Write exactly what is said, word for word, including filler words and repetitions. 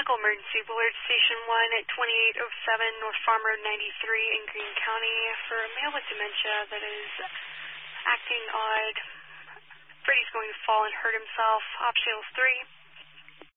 Medical emergency, Bullard Station one at twenty-eight oh seven North Farm Road ninety-three in Greene County for a male with dementia that is acting odd. Afraid he's going to fall and hurt himself. Optionals three.